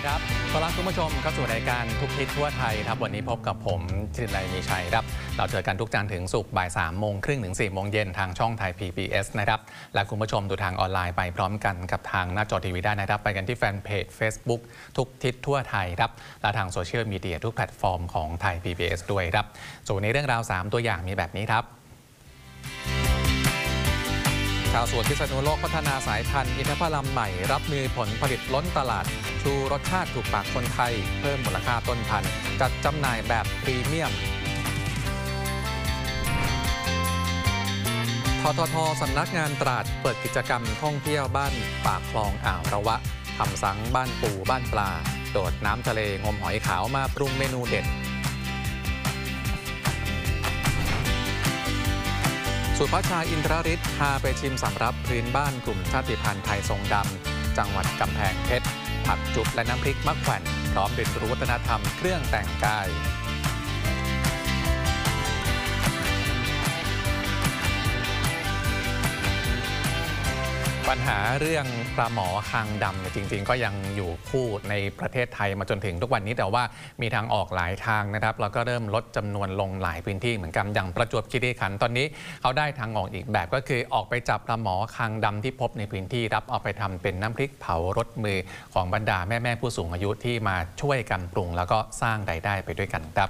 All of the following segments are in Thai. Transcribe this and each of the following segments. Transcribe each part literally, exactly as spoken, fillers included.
ครับต้อนรับคุณผู้ชมเข้าสู่รายการทุกทิศทั่วไทยครับวันนี้พบกับผมชินไนมีชัยครับเราเจอกันทุกจันทร์ถึงศุกร์บ่ายสามโมงครึ่งถึงสี่โมงเย็นทางช่องไทย พี บี เอส นะครับและคุณผู้ชมดูทางออนไลน์ไปพร้อมกันกับทางหน้าจอทีวีได้นะครับไปกันที่แฟนเพจ Facebook ทุกทิศทั่วไทยครับและทางโซเชียลมีเดียทุกแพลตฟอร์มของไทย พี บี เอส ด้วยครับส่วนในเรื่องราวสามตัวอย่างมีแบบนี้ครับชาวสวนพิษณุโลกพัฒนาสายพันธุ์อินทผลัมใหม่รับมือผลผลิตล้นตลาดชูรสชาติถูกปากคนไทยเพิ่มมูลค่าต้นพันธุ์จัดจำหน่ายแบบพรีเมียมทททสำนักงานตราดเปิดกิจกรรมท่องเที่ยวบ้านปากคลองอ่าวระวะทำสังบ้านปูบ้านปลาโดดน้ำทะเลงมหอยขาวมาปรุงเมนูเด็ดสุภาชาอินทรฤทธิ์พาไปชิมสำรับพื้นบ้านกลุ่มชาติพันธุ์ไทยทรงดำจังหวัดกำแพงเพชรผักจุบและน้ำพริกมะแขวนพร้อมเรียนรู้วัฒนธรรมเครื่องแต่งกายปัญหาเรื่องปลาหมอคางดำเนี่ยจริงๆก็ยังอยู่คู่ในประเทศไทยมาจนถึงทุกวันนี้แต่ว่ามีทางออกหลายทางนะครับแล้วก็เริ่มลดจำนวนลงหลายพื้นที่เหมือนกันอย่างประจวบคีรีขันธ์ตอนนี้เขาได้ทางออกอีกแบบก็คือออกไปจับปลาหมอคางดำที่พบในพื้นที่รับเอาไปทำเป็นน้ำพริกเผารสมือของบรรดาแม่ๆผู้สูงอายุที่มาช่วยกันปรุงแล้วก็สร้างรายได้ไปด้วยกันครับ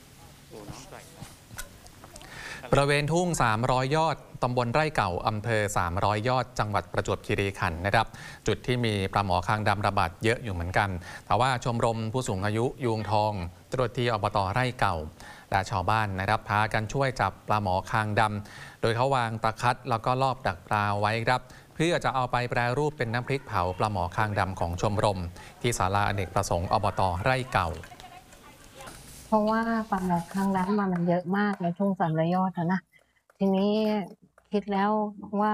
บริเวณทุ่งสามร้อยยอดตำบลไร่เก่าอำเภอสามร้อยยอดจังหวัดประจวบคีรีขันธ์นะครับจุดที่มีปลาหมอคางดำระบาดเยอะอยู่เหมือนกันแต่ว่าชมรมผู้สูงอายุยูงทองเจ้าหน้าที่อบตไร่เก่าและชาวบ้านนะครับพากันช่วยจับปลาหมอคางดำโดยเขาวางตะคัดแล้วก็ลอบดักปลาไว้ครับเพื่อจะเอาไปแปรรูปเป็นน้ำพริกเผาปลาหมอคางดำของชมรมที่ศาลาอเนกประสงค์อบตไร่เก่าเพราะว่าปลาหมอคางดำมันเยอะมากในทุ่งสามร้อยยอดนะทีนี้คิดแล้วว่า